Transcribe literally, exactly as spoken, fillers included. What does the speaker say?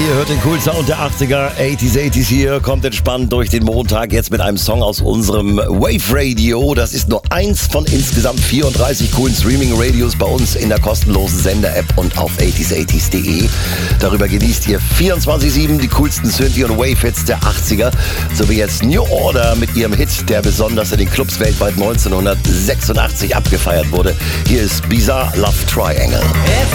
Ihr hört den coolen Sound der achtziger, achtziger, achtziger hier, kommt entspannt durch den Montag, jetzt mit einem Song aus unserem Wave Radio. Das ist nur eins von insgesamt vierunddreißig coolen Streaming-Radios bei uns in der kostenlosen Sender-App und auf achtziger achtziger punkt de. Darüber genießt ihr vierundzwanzig sieben die coolsten Synthie- und Wave-Hits der achtziger, sowie jetzt New Order mit ihrem Hit, der besonders in den Clubs weltweit neunzehnhundertsechsundachtzig abgefeiert wurde. Hier ist Bizarre Love Triangle.